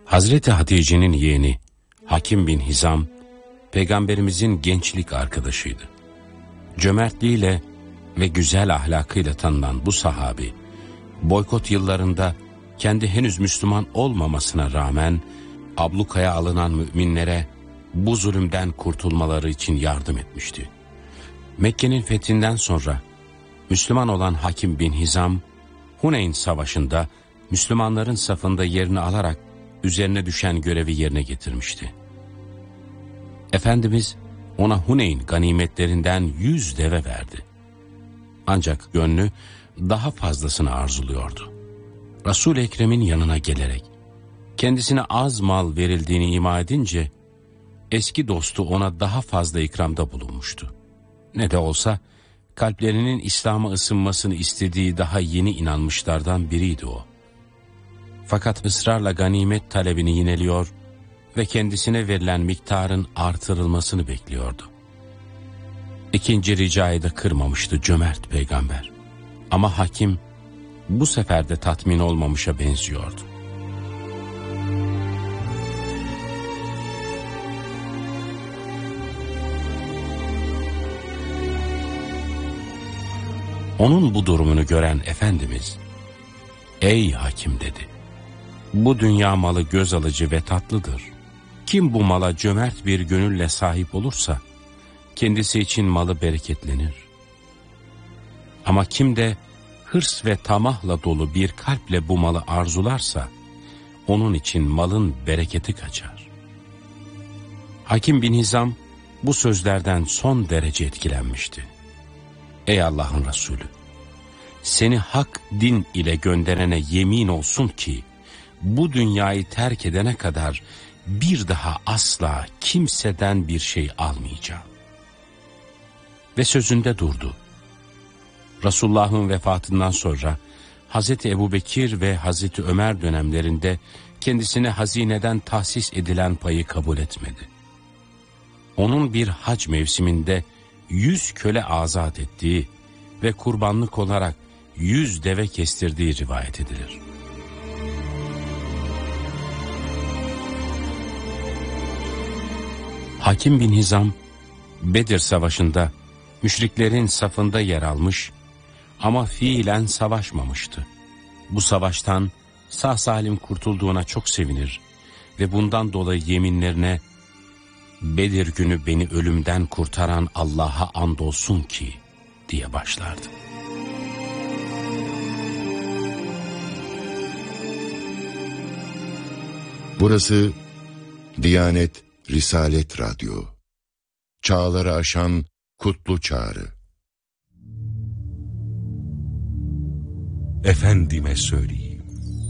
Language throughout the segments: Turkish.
Hazreti Hatice'nin yeğeni Hakim bin Hizam, Peygamberimizin gençlik arkadaşıydı. Cömertliğiyle ve güzel ahlakıyla tanınan bu sahabi, boykot yıllarında kendi henüz Müslüman olmamasına rağmen ablukaya alınan müminlere bu zulümden kurtulmaları için yardım etmişti. Mekke'nin fethinden sonra Müslüman olan Hakim bin Hizam, Huneyn Savaşı'nda Müslümanların safında yerini alarak üzerine düşen görevi yerine getirmişti. Efendimiz ona Huneyn ganimetlerinden 100 deve verdi. Ancak gönlü daha fazlasını arzuluyordu. Resul-i Ekrem'in yanına gelerek kendisine az mal verildiğini ima edince eski dostu ona daha fazla ikramda bulunmuştu. Ne de olsa kalplerinin İslam'a ısınmasını istediği daha yeni inanmışlardan biriydi o. Fakat ısrarla ganimet talebini yineliyor ve kendisine verilen miktarın artırılmasını bekliyordu. İkinci ricayı da kırmamıştı cömert peygamber. Ama Hakim bu sefer de tatmin olmamışa benziyordu. Onun bu durumunu gören Efendimiz, "Ey Hakim," dedi, "bu dünya malı göz alıcı ve tatlıdır. Kim bu mala cömert bir gönülle sahip olursa, kendisi için malı bereketlenir. Ama kim de hırs ve tamahla dolu bir kalple bu malı arzularsa, onun için malın bereketi kaçar." Hakim bin Hizam bu sözlerden son derece etkilenmişti. "Ey Allah'ın Resulü, seni hak din ile gönderene yemin olsun ki, bu dünyayı terk edene kadar bir daha asla kimseden bir şey almayacağım." Ve sözünde durdu. Resulullah'ın vefatından sonra Hazreti Ebubekir ve Hazreti Ömer dönemlerinde kendisine hazineden tahsis edilen payı kabul etmedi. Onun bir hac mevsiminde 100 köle azat ettiği ve kurbanlık olarak 100 deve kestirdiği rivayet edilir. Hakim bin Hizam, Bedir Savaşı'nda müşriklerin safında yer almış ama fiilen savaşmamıştı. Bu savaştan sağ salim kurtulduğuna çok sevinir ve bundan dolayı yeminlerine, "Bedir günü beni ölümden kurtaran Allah'a andolsun ki," diye başlardı. Burası Diyanet Risalet Radyo. Çağları aşan kutlu çağrı. Efendime söyleyeyim.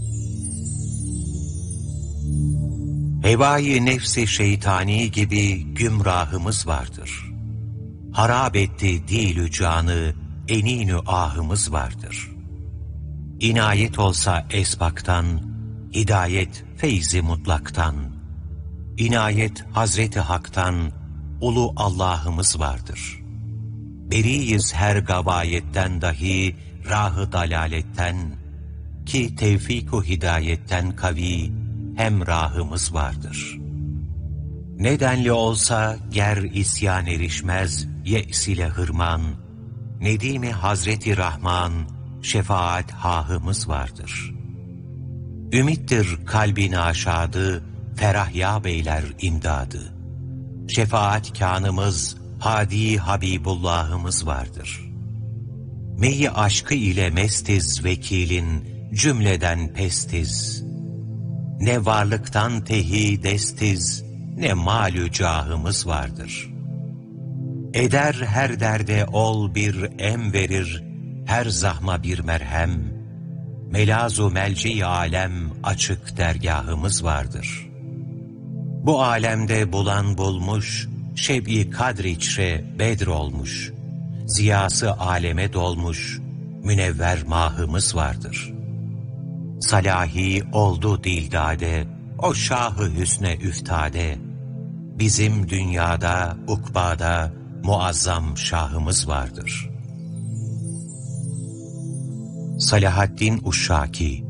Hevai nefsi şeytani gibi gümrahımız vardır. Harap etti dil-ü canı, eninü ahımız vardır. İnayet olsa esbaktan, hidayet feyzi mutlaktan, inayet Hazreti Hak'tan, ulu Allah'ımız vardır. Beriyiz her gavayetten dahi, rah-ı dalaletten, ki tevfik-u hidayetten kavi, hemrahımız vardır. Nedenli olsa ger isyan erişmez, ye's ile hırman, nedimi Hazreti Rahman, şefaat hahımız vardır. Ümittir kalbin aşadı, ferah ya beyler imdadı. Şefaat kânımız, hadi Habibullah'ımız vardır. Meyi aşkı ile mestiz vekilin, cümleden pestiz. Ne varlıktan tehi destiz, ne malü cahımız vardır. Eder her derde ol bir em verir, her zahma bir merhem. Melazu melci alem açık dergahımız vardır. Bu alemde bulan bulmuş, şeb-i kadriçre bedr olmuş. Ziyası aleme dolmuş, münevver mahımız vardır. Salahi oldu dildade, o şahı hüsne üftade. Bizim dünyada, ukbada muazzam şahımız vardır. Salahaddin Uşşaki.